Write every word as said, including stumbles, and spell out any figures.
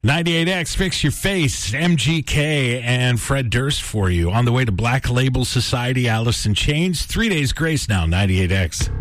ninety-eight X, Fix Your Face, M G K, and Fred Durst for you. On the way to Black Label Society, Alice in Chains. Three Days Grace now, ninety-eight X.